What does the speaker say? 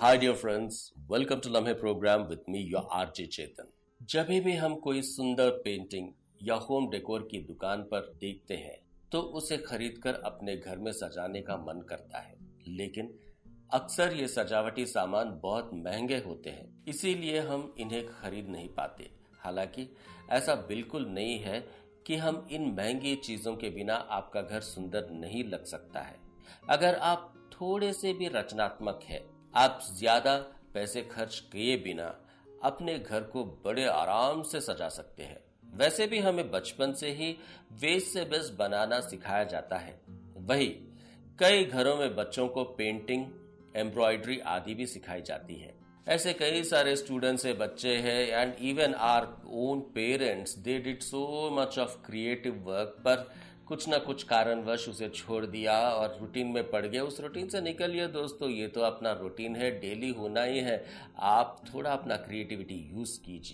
Hi dear friends, welcome to लम्हे programme with me your RJ चेतन। जब भी हम कोई सुंदर पेंटिंग या होम डेकोर की दुकान पर देखते हैं तो उसे खरीदकर अपने घर में सजाने का मन करता है, लेकिन अक्सर ये सजावटी सामान बहुत महंगे होते हैं, इसीलिए हम इन्हें खरीद नहीं पाते। हालांकि ऐसा बिल्कुल नहीं है कि हम इन महंगी चीजों के बिना आपका घर सुंदर नहीं लग सकता है। अगर आप थोड़े से भी रचनात्मक है, आप ज्यादा पैसे खर्च किए बिना अपने घर को बड़े आराम से सजा सकते हैं। वैसे भी हमें बचपन से ही वेस्ट से बेस्ट बनाना सिखाया जाता है। वही कई घरों में बच्चों को पेंटिंग, एम्ब्रॉयडरी आदि भी सिखाई जाती है। ऐसे कई सारे स्टूडेंट्स है, बच्चे हैं and even our own parents, they did so much of creative work, पर कुछ ना कुछ कारणवश उसे छोड़ दिया और रूटीन में पड़ गए। उस रूटीन से निकलिए दोस्तों, ये तो अपना रूटीन है, डेली होना ही है। आप थोड़ा अपना क्रिएटिविटी यूज कीजिए।